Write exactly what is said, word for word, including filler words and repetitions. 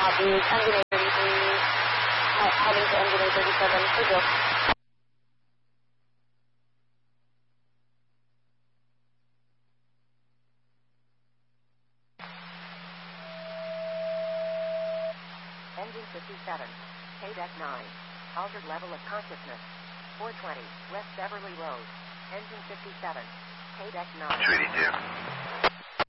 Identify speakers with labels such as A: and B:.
A: Copy. Engine eight thirty-three, he- heading to engine eight thirty-seven for Bill.
B: Engine fifty-seven, K-Deck nine, altered level of consciousness, four twenty, West Beverly Road, engine fifty-seven, K-Deck nine.
C: two eighty-two.